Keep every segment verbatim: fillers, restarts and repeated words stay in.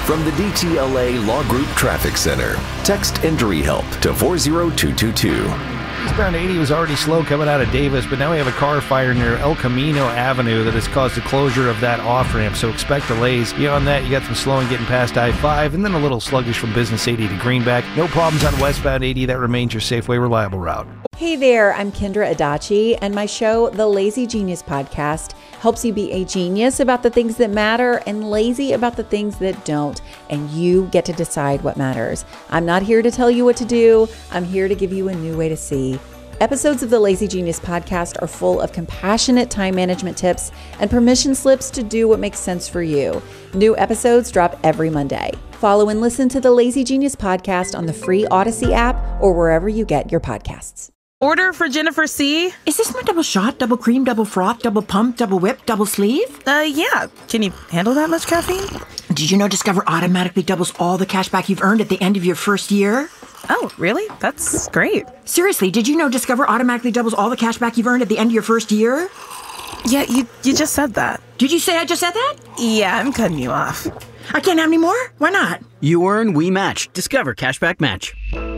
From the D T L A Law Group Traffic Center, text Injury Help to four zero two two two. Eastbound eighty was already slow coming out of Davis, but now we have a car fire near El Camino Avenue that has caused the closure of that off-ramp, so expect delays. Beyond that, you got some slowing getting past I five, and then a little sluggish from Business eighty to Greenback. No problems on westbound eighty. That remains your Safeway reliable route. Hey there, I'm Kendra Adachi, and my show, The Lazy Genius Podcast, helps you be a genius about the things that matter and lazy about the things that don't, and you get to decide what matters. I'm not here to tell you what to do. I'm here to give you a new way to see. Episodes of the Lazy Genius Podcast are full of compassionate time management tips and permission slips to do what makes sense for you. New episodes drop every Monday. Follow and listen to the Lazy Genius Podcast on the free Odyssey app or wherever you get your podcasts. Order for Jennifer C. Is this my double shot, double cream, double froth, double pump, double whip, double sleeve? Uh, yeah. Can you handle that much caffeine? Did you know Discover automatically doubles all the cash back you've earned at the end of your first year? Oh, really? That's great. Seriously, did you know Discover automatically doubles all the cash back you've earned at the end of your first year? Yeah, you, you just said that. Did you say I just said that? Yeah, I'm cutting you off. I can't have any more? Why not? You earn, we match. Discover Cashback Match.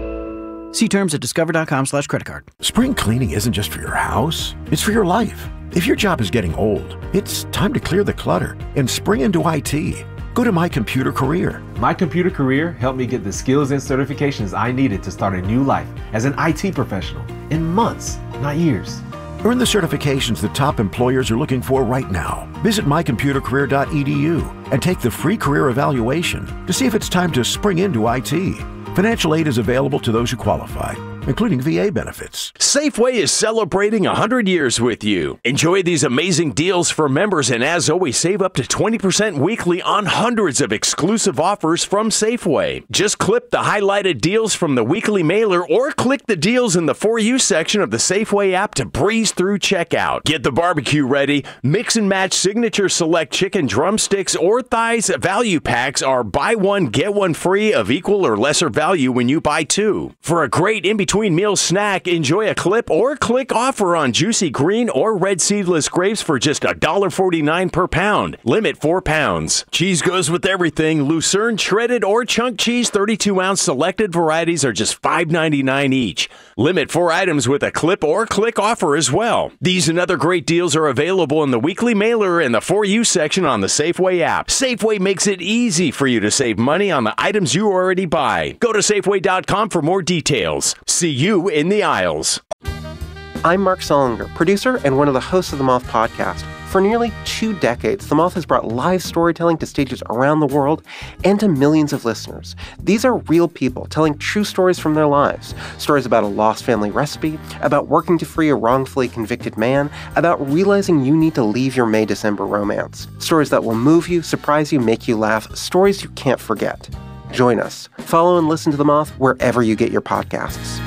See terms at discover.com slash credit card. Spring cleaning isn't just for your house, it's for your life. If your job is getting old, it's time to clear the clutter and spring into I T. Go to My Computer Career. My Computer Career helped me get the skills and certifications I needed to start a new life as an I T professional in months, not years. Earn the certifications the top employers are looking for right now. Visit my computer career dot e d u and take the free career evaluation to see if it's time to spring into I T. Financial aid is available to those who qualify, including V A benefits. Safeway is celebrating one hundred years with you. Enjoy these amazing deals for members, and as always, save up to twenty percent weekly on hundreds of exclusive offers from Safeway. Just clip the highlighted deals from the weekly mailer or click the deals in the For You section of the Safeway app to breeze through checkout. Get the barbecue ready. Mix and match signature select chicken drumsticks or thighs value packs are buy one, get one free of equal or lesser value when you buy two. For a great in-between meal snack, enjoy a clip or click offer on juicy green or red seedless grapes for just one dollar forty-nine per pound. Limit four pounds. Cheese goes with everything. Lucerne shredded or chunk cheese thirty-two ounce selected varieties are just five ninety-nine each. Limit four items with a clip or click offer as well. These and other great deals are available in the weekly mailer and the For You section on the Safeway app. Safeway makes it easy for you to save money on the items you already buy. Go to Safeway dot com for more details. See you in the aisles. I'm Mark Solinger, producer and one of the hosts of the Moth Podcast. For nearly two decades, The Moth has brought live storytelling to stages around the world and to millions of listeners. These are real people telling true stories from their lives. Stories about a lost family recipe, about working to free a wrongfully convicted man, about realizing you need to leave your May-December romance. Stories that will move you, surprise you, make you laugh. Stories you can't forget. Join us. Follow and listen to The Moth wherever you get your podcasts.